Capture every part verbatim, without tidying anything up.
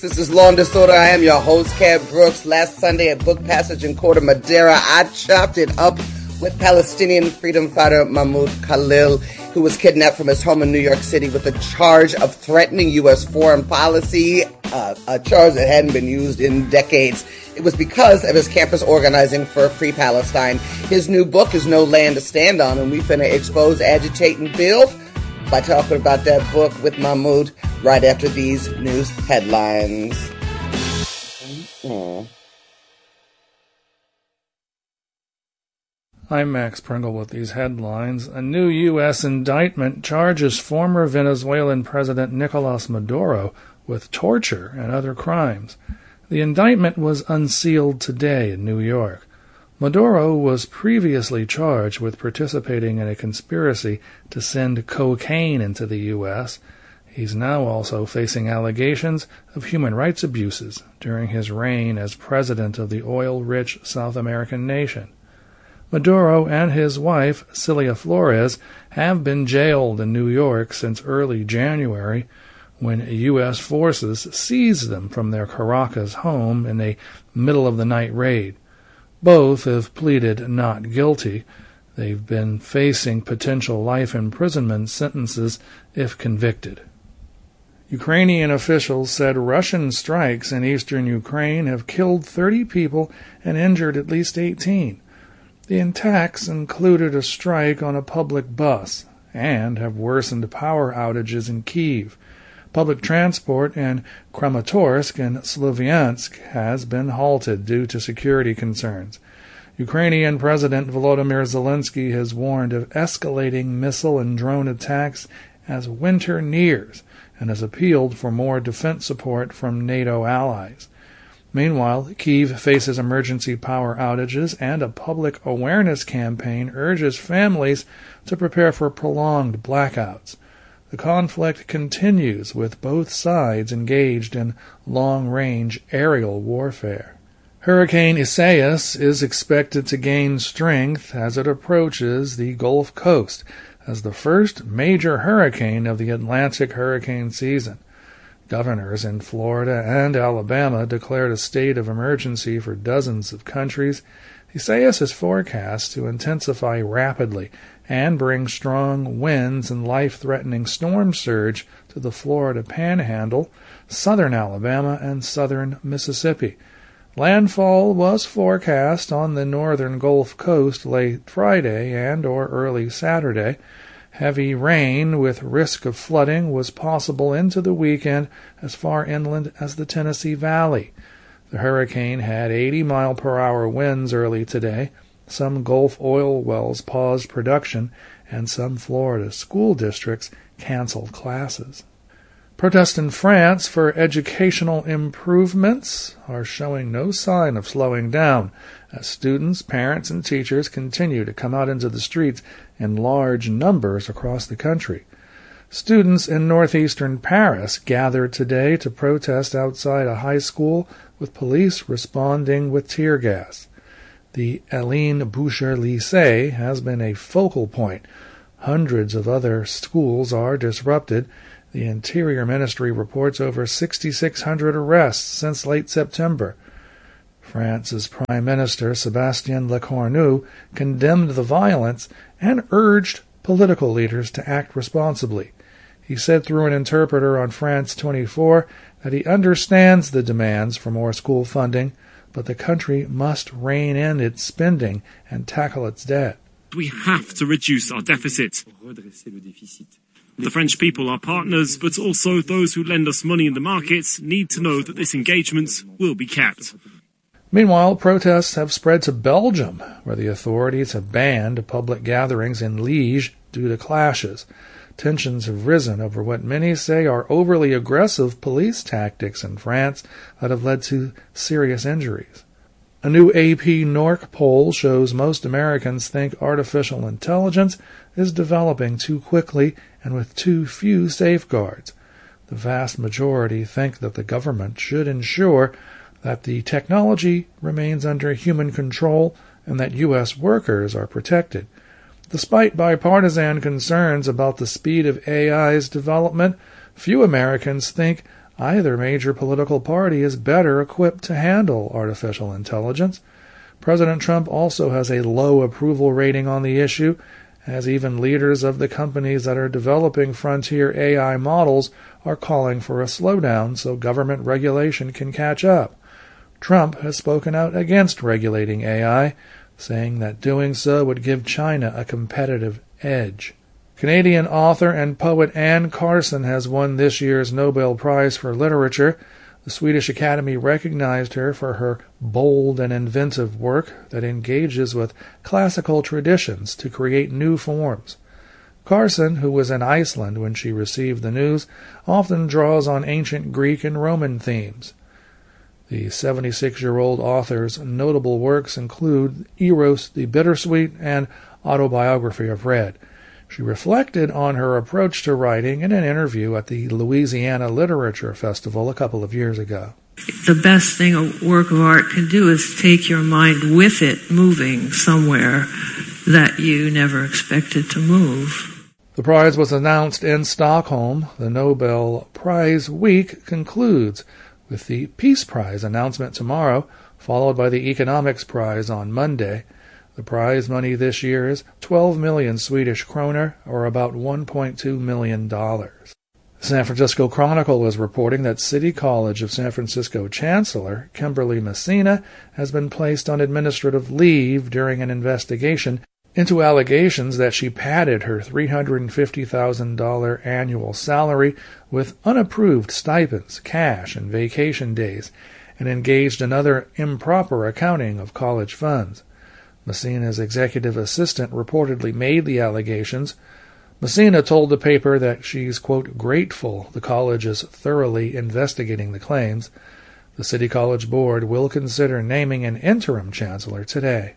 This is Law and Disorder. I am your host, Cat Brooks. Last Sunday at Book Passage in Corte Madera, I chopped it up with Palestinian freedom fighter Mahmoud Khalil, who was kidnapped from his home in New York City with a charge of threatening U S foreign policy, uh, a charge that hadn't been used in decades. It was because of his campus organizing for Free Palestine. His new book is No Land to Stand On, and we finna expose, agitate, and build by talking about that book with Mahmoud right after these news headlines. Aww. I'm Max Pringle with these headlines. A new U S indictment charges former Venezuelan President Nicolas Maduro with torture and other crimes. The indictment was unsealed today in New York. Maduro was previously charged with participating in a conspiracy to send cocaine into the U S. He's now also facing allegations of human rights abuses during his reign as president of the oil-rich South American nation. Maduro and his wife, Cilia Flores, have been jailed in New York since early January, when U S forces seized them from their Caracas home in a middle-of-the-night raid. Both have pleaded not guilty. They've been facing potential life imprisonment sentences if convicted. Ukrainian officials said Russian strikes in eastern Ukraine have killed thirty people and injured at least eighteen. The attacks included a strike on a public bus and have worsened power outages in Kyiv. Public transport in Kramatorsk and Sloviansk has been halted due to security concerns. Ukrainian President Volodymyr Zelensky has warned of escalating missile and drone attacks as winter nears and has appealed for more defense support from NATO allies. Meanwhile, Kyiv faces emergency power outages, and a public awareness campaign urges families to prepare for prolonged blackouts. The conflict continues, with both sides engaged in long-range aerial warfare. Hurricane Isaias is expected to gain strength as it approaches the Gulf Coast as the first major hurricane of the Atlantic hurricane season. Governors in Florida and Alabama declared a state of emergency for dozens of countries. Isaias is forecast to intensify rapidly and bring strong winds and life-threatening storm surge to the Florida Panhandle, southern Alabama, and southern Mississippi. Landfall was forecast on the northern Gulf Coast late Friday and or early Saturday. Heavy rain with risk of flooding was possible into the weekend as far inland as the Tennessee Valley. The hurricane had eighty mile per hour winds early today. Some Gulf oil wells paused production, and some Florida school districts canceled classes. Protests in France for educational improvements are showing no sign of slowing down as students, parents, and teachers continue to come out into the streets in large numbers across the country. Students in northeastern Paris gathered today to protest outside a high school, with police responding with tear gas. The Hélène Boucher Lycée has been a focal point. Hundreds of other schools are disrupted. The Interior Ministry reports over six thousand six hundred arrests since late September. France's Prime Minister Sébastien Lecornu condemned the violence and urged political leaders to act responsibly. He said through an interpreter on France twenty-four that he understands the demands for more school funding, but the country must rein in its spending and tackle its debt. We have to reduce our deficit. The French people, our partners, but also those who lend us money in the markets, need to know that this engagement will be kept. Meanwhile, protests have spread to Belgium, where the authorities have banned public gatherings in Liège due to clashes. Tensions have risen over what many say are overly aggressive police tactics in France that have led to serious injuries. A new A P Norc poll shows most Americans think artificial intelligence is developing too quickly and with too few safeguards. The vast majority think that the government should ensure that the technology remains under human control and that U S workers are protected. Despite bipartisan concerns about the speed of A I's development, few Americans think Either major political party is better equipped to handle artificial intelligence. President Trump also has a low approval rating on the issue, as even leaders of the companies that are developing frontier A I models are calling for a slowdown so government regulation can catch up. Trump has spoken out against regulating A I, saying that doing so would give China a competitive edge. Canadian author and poet Anne Carson has won this year's Nobel Prize for Literature. The Swedish Academy recognized her for her bold and inventive work that engages with classical traditions to create new forms. Carson, who was in Iceland when she received the news, often draws on ancient Greek and Roman themes. The seventy-six-year-old author's notable works include Eros the Bittersweet and Autobiography of Red. She reflected on her approach to writing in an interview at the Louisiana Literature Festival a couple of years ago. The best thing a work of art can do is take your mind with it moving somewhere that you never expected to move. The prize was announced in Stockholm. The Nobel Prize week concludes with the Peace Prize announcement tomorrow, followed by the Economics Prize on Monday. The prize money this year is twelve million Swedish kroner, or about one point two million dollars. The San Francisco Chronicle is reporting that City College of San Francisco Chancellor Kimberly Messina has been placed on administrative leave during an investigation into allegations that she padded her three hundred fifty thousand dollars annual salary with unapproved stipends, cash, and vacation days, and engaged in other improper accounting of college funds. Messina's executive assistant reportedly made the allegations. Messina told the paper that she's, quote, grateful the college is thoroughly investigating the claims. The City College Board will consider naming an interim chancellor today.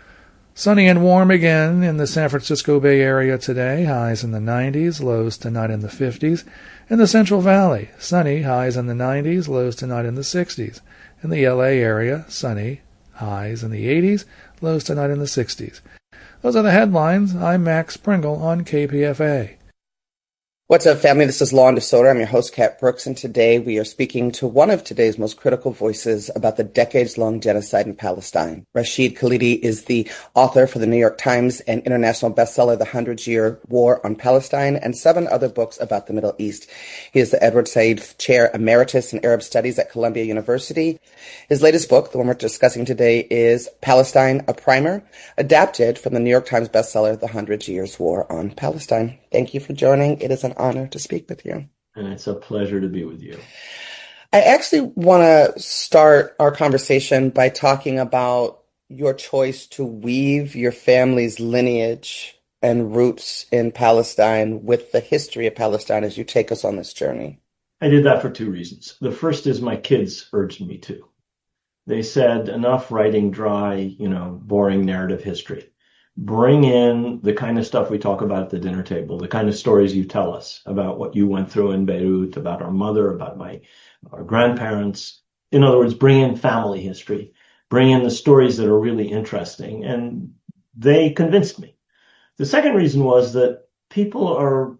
Sunny and warm again in the San Francisco Bay Area today, highs in the nineties, lows tonight in the fifties. In the Central Valley, sunny, highs in the nineties, lows tonight in the sixties. In the L A area, sunny, highs in the eighties, lows tonight in the sixties. Those are the headlines. I'm Max Pringle on K P F A. What's up, family? This is Law and Disorder. I'm your host, Kat Brooks, and today we are speaking to one of today's most critical voices about the decades-long genocide in Palestine. Rashid Khalidi is the author for the New York Times and international bestseller, The Hundred-Year War on Palestine, and seven other books about the Middle East. He is the Edward Said Chair Emeritus in Arab Studies at Columbia University. His latest book, the one we're discussing today, is Palestine, a Primer, adapted from the New York Times bestseller, The Hundred Years War on Palestine. Thank you for joining. It is an honor to speak with you. And it's a pleasure to be with you. I actually want to start our conversation by talking about your choice to weave your family's lineage and roots in Palestine with the history of Palestine as you take us on this journey. I did that for two reasons. The first is my kids urged me to. They said, enough writing dry, you know, boring narrative history. Bring in the kind of stuff we talk about at the dinner table, the kind of stories you tell us about what you went through in Beirut, about our mother, about my our grandparents. In other words, bring in family history, bring in the stories that are really interesting. And they convinced me. The second reason was that people are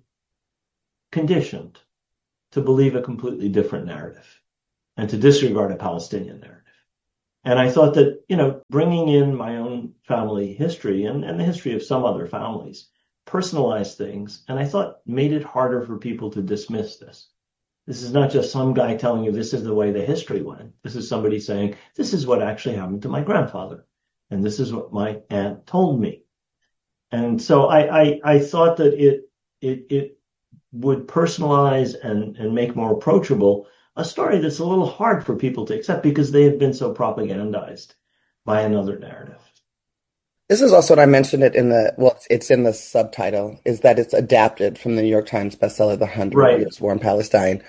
conditioned to believe a completely different narrative and to disregard a Palestinian narrative. And I thought that, you know, bringing in my own family history and, and the history of some other families, personalized things, and I thought made it harder for people to dismiss this. This is not just some guy telling you this is the way the history went. This is somebody saying, this is what actually happened to my grandfather. And this is what my aunt told me. And so I, I, I thought that it, it, it would personalize and, and make more approachable a story that's a little hard for people to accept because they have been so propagandized by another narrative. This is also what I mentioned it in the, well, it's, it's in the subtitle, is that it's adapted from the New York Times bestseller, The Hundred Right. Years War in Palestine.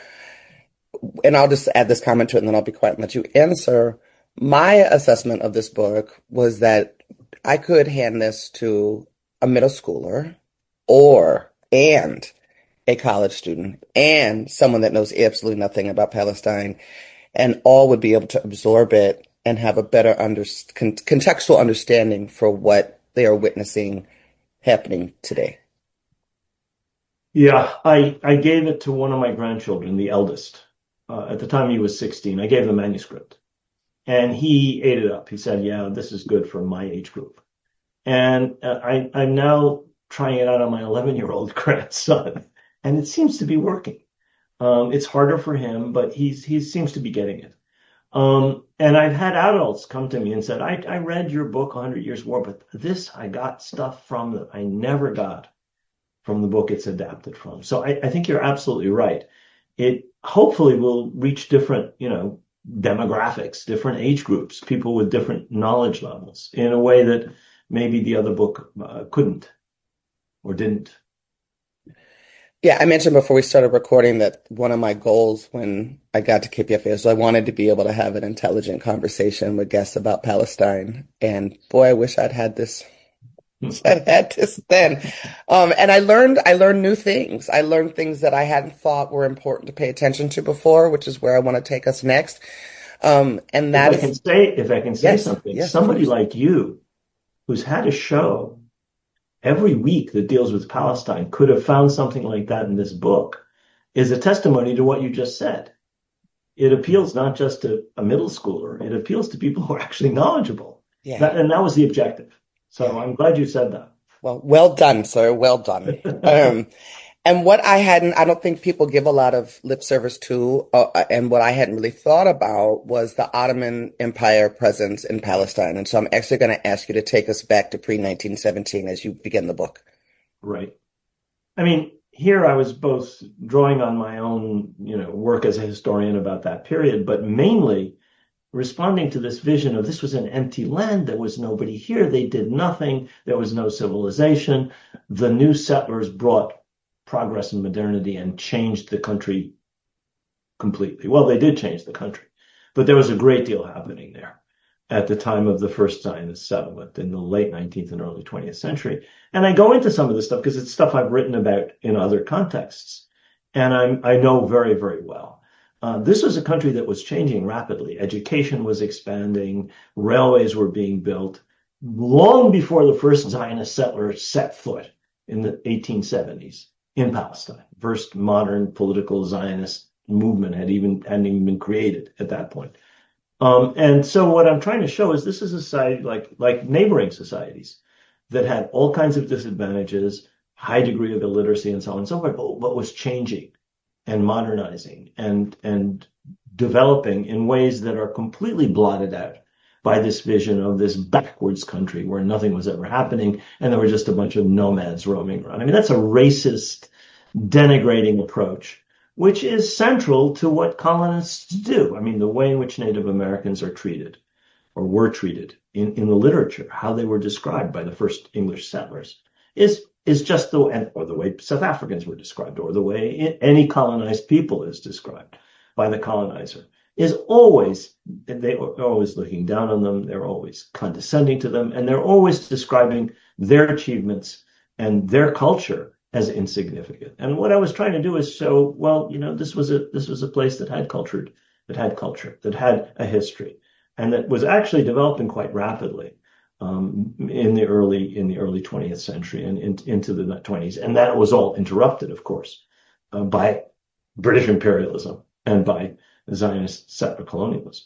And I'll just add this comment to it and then I'll be quiet and let you answer. My assessment of this book was that I could hand this to a middle schooler or, and a college student and someone that knows absolutely nothing about Palestine, and all would be able to absorb it and have a better under, con- contextual understanding for what they are witnessing happening today. Yeah, I, I gave it to one of my grandchildren, the eldest, uh, at the time he was sixteen. I gave the manuscript. And he ate it up. He said, yeah, this is good for my age group. And uh, I, I'm now trying it out on my eleven-year-old grandson, and it seems to be working. Um, it's harder for him, but he's he seems to be getting it. Um, and I've had adults come to me and said, I, I read your book, one hundred Years War, but this, I got stuff from that I never got from the book it's adapted from. So I, I think you're absolutely right. It hopefully will reach different, you know, demographics, different age groups, people with different knowledge levels in a way that maybe the other book uh, couldn't or didn't. Yeah, I mentioned before we started recording that one of my goals when I got to K P F A is I wanted to be able to have an intelligent conversation with guests about Palestine. And boy, I wish I'd had this. I'd had this then. Um, and I learned, I learned new things. I learned things that I hadn't thought were important to pay attention to before, which is where I want to take us next. Um, and that if is, I can say, if I can say yes, something, yes, somebody like you who's had a show every week that deals with Palestine could have found something like that in this book is a testimony to what you just said. It appeals not just to a middle schooler, it appeals to people who are actually knowledgeable. yeah. That, and that was the objective. So Yeah. I'm glad you said that. Well, well done, sir. Well done. Um, and what I hadn't, I don't think people give a lot of lip service to, uh, and what I hadn't really thought about was the Ottoman Empire presence in Palestine. And so I'm actually going to ask you to take us back to pre nineteen seventeen as you begin the book. Right. I mean, here I was both drawing on my own, you know, work as a historian about that period, but mainly responding to this vision of this was an empty land. There was nobody here. They did nothing. There was no civilization. The new settlers brought progress and modernity and changed the country completely. Well, they did change the country, but there was a great deal happening there at the time of the first Zionist settlement in the late nineteenth and early twentieth century. And I go into some of this stuff because it's stuff I've written about in other contexts, and I'm, I know very, very well. Uh, this was a country that was changing rapidly. Education was expanding. Railways were being built long before the first Zionist settlers set foot in the eighteen seventies in Palestine. First modern political Zionist movement had even, hadn't even been created at that point. Um, and so what I'm trying to show is this is a society like, like neighboring societies that had all kinds of disadvantages, high degree of illiteracy and so on and so forth, but what was changing and modernizing and and developing in ways that are completely blotted out by this vision of this backwards country where nothing was ever happening and there were just a bunch of nomads roaming around. I mean, that's a racist, denigrating approach, which is central to what colonists do. I mean, the way in which Native Americans are treated or were treated in, in the literature, how they were described by the first English settlers is is just the way, or the way South Africans were described, or the way any colonized people is described by the colonizer, is always, they are always looking down on them, they're always condescending to them, and they're always describing their achievements and their culture as insignificant. And what I was trying to do is show, well, you know, this was a this was a place that had cultured, that had culture, that had a history, and that was actually developing quite rapidly. Um, in the early in the early twentieth century and in, into the twenties, and that was all interrupted, of course, uh, by British imperialism and by Zionist settler colonialism.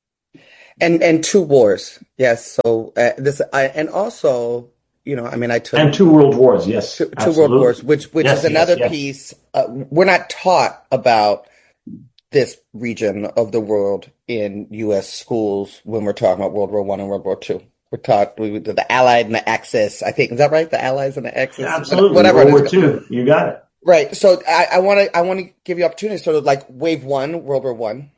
And and two wars, yes. So uh, this I, and also, you know, I mean, I took and two world wars, yes, two, two world wars, which which yes, is another yes, yes. piece. Uh, we're not taught about this region of the world in U S schools when we're talking about World War One and World War Two. We're taught we, the Allied and the Axis. I think is that right? The Allies and the Axis. Yeah, absolutely. Whatever. World War Two. You got it. Right. So I want to I want to give you opportunity. Sort of like Wave One, World War One.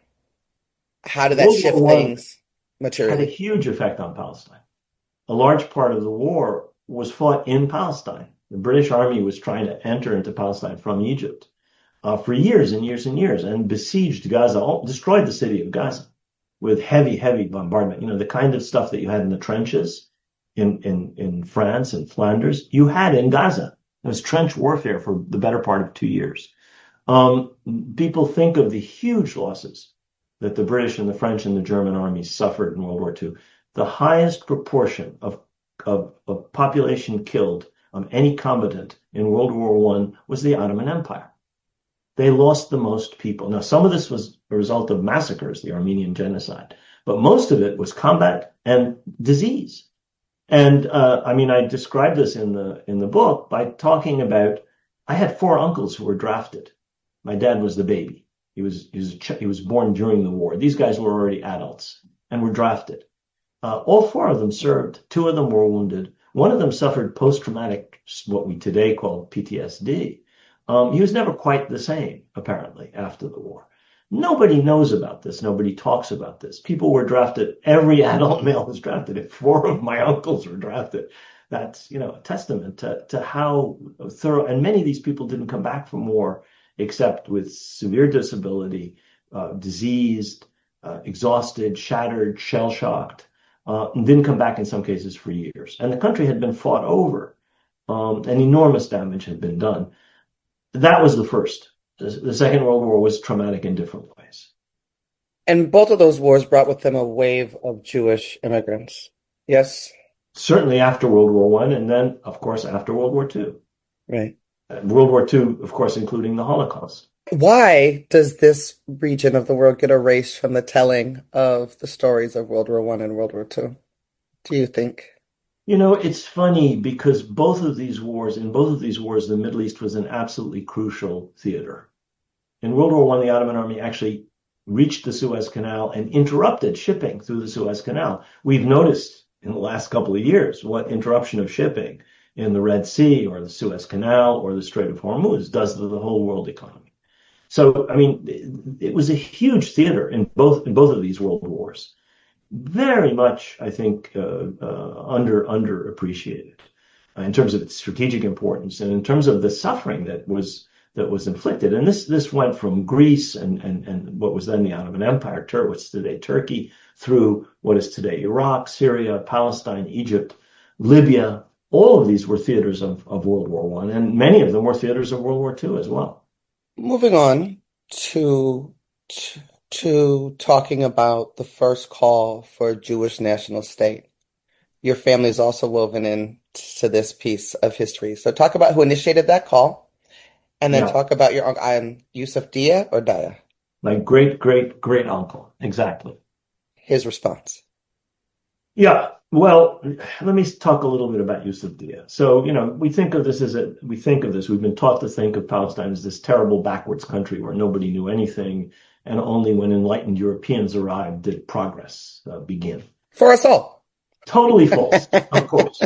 How did that World shift War things One materially? Had a huge effect on Palestine. A large part of the war was fought in Palestine. The British Army was trying to enter into Palestine from Egypt uh, for years and years and years, and besieged Gaza, all, destroyed the city of Gaza with heavy, heavy bombardment. You know, the kind of stuff that you had in the trenches in, in, in France and Flanders, you had in Gaza. It was trench warfare for the better part of two years. Um, people think of the huge losses that the British and the French and the German armies suffered in World War Two. The highest proportion of, of, of population killed of any combatant in World War One was the Ottoman Empire. they lost the most people. Now, some of this was a result of massacres, the Armenian genocide, but most of it was combat and disease. And uh, I mean, I described this in the in the book by talking about, I had four uncles who were drafted. My dad was the baby. He was he was he was born during the war. These guys were already adults and were drafted. Uh, all four of them served. Two of them were wounded. One of them suffered post-traumatic, what we today call P T S D. Um, he was never quite the same, apparently, after the war. Nobody knows about this. Nobody talks about this. People were drafted. Every adult male was drafted. If four of my uncles were drafted, that's, you know, a testament to, to how thorough. And many of these people didn't come back from war except with severe disability, uh, diseased, uh, exhausted, shattered, shell-shocked, uh, and didn't come back in some cases for years. And the country had been fought over, um, and enormous damage had been done. That was the first. The Second World War was traumatic in different ways. And both of those wars brought with them a wave of Jewish immigrants. Yes? Certainly after World War One, and then, of course, after World War Two. Right. Uh, World War Two, of course, including the Holocaust. Why does this region of the world get erased from the telling of the stories of World War One and World War Two? Do you think? You know, it's funny because both of these wars, in both of these wars, the Middle East was an absolutely crucial theater. In World War One, the Ottoman army actually reached the Suez Canal and interrupted shipping through the Suez Canal. We've noticed in the last couple of years what interruption of shipping in the Red Sea or the Suez Canal or the Strait of Hormuz does to the whole world economy. So, I mean, it, it was a huge theater in both in both of these world wars. Very much, I think, uh, uh, under underappreciated uh, in terms of its strategic importance and in terms of the suffering that was that was inflicted. And this this went from Greece and and and what was then the Ottoman Empire, Tur- what's today Turkey, through what is today Iraq, Syria, Palestine, Egypt, Libya. All of these were theaters of, of World War One, and many of them were theaters of World War Two as well. Moving on to, to to talking about the first call for a Jewish national state. Your family is also woven into this piece of history. So talk about who initiated that call, and then Yeah. talk about your uncle, um, Yusuf Dia or Daya, My great, great, great uncle. Exactly. his response. Yeah. Well, let me talk a little bit about Yusuf Dia. So, you know, we think of this as a, we think of this, we've been taught to think of Palestine as this terrible backwards country where nobody knew anything, and only when enlightened Europeans arrived did progress uh, begin. For us all. Totally false, of course.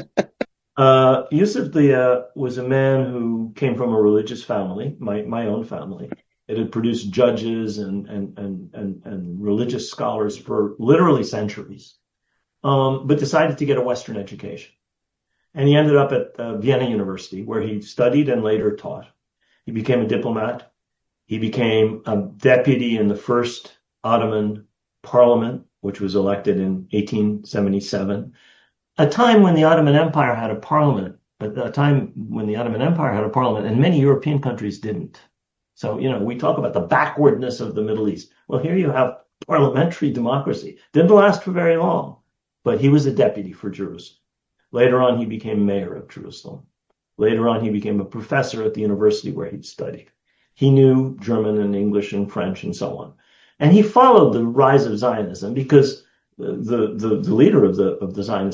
Uh, Yusuf Dia was a man who came from a religious family, my, my own family. It had produced judges and, and, and, and, and religious scholars for literally centuries, um, but decided to get a Western education. And he ended up at uh, Vienna University, where he studied and later taught. He became a diplomat. He became a deputy in the first Ottoman parliament, which was elected in eighteen seventy-seven, a time when the Ottoman Empire had a parliament, a time when the Ottoman Empire had a parliament, and many European countries didn't. So, you know, we talk about the backwardness of the Middle East. Well, here you have parliamentary democracy. Didn't last for very long, but he was a deputy for Jerusalem. Later on, he became mayor of Jerusalem. Later on, he became a professor at the university where he'd studied. He knew German and English and French and so on. And he followed the rise of Zionism because the, the, the leader of the, of the Zionist